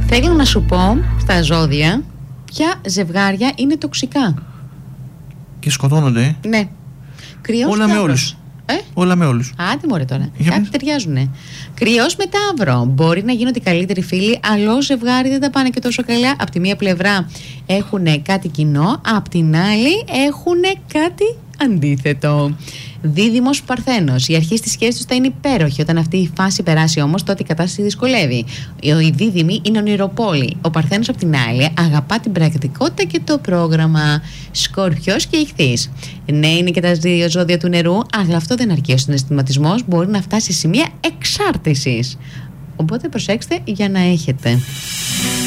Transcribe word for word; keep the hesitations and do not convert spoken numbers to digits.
Θέλω να σου πω στα ζώδια ποια ζευγάρια είναι τοξικά. Και σκοτώνονται. Ναι. Κρυός Όλα με Ταύρος. όλους. Ε? Όλα με όλους. Άντε μωρέ τώρα. Για Κάτι πες. ταιριάζουνε. Κρυός με Ταύρο. Μπορεί να γίνονται καλύτεροι φίλοι, αλλά ως ζευγάρι δεν τα πάνε και τόσο καλά. Απ' τη μία πλευρά έχουν κάτι κοινό, απ' την άλλη έχουν κάτι αντίθετο. Δίδυμος Παρθένος. Η αρχή στη σχέση του θα είναι υπέροχη. Όταν αυτή η φάση περάσει όμως, τότε η κατάσταση δυσκολεύει. Οι δίδυμοι είναι ονειροπόλοι. Ο Παρθένος, απ' την άλλη, αγαπά την πρακτικότητα και το πρόγραμμα. Σκορπιός και Ιχθύς. Ναι, είναι και τα δύο ζώδια του νερού, αλλά αυτό δεν αρκεί. Ο συναισθηματισμός μπορεί να φτάσει σε σημεία εξάρτησης. Οπότε προσέξτε για να έχετε.